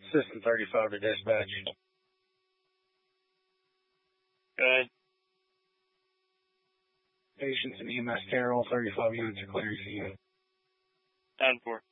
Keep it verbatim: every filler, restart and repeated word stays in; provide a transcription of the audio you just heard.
System thirty-five to dispatch. Good. Patients and E M S care, all thirty-five units are clear to you. ten four.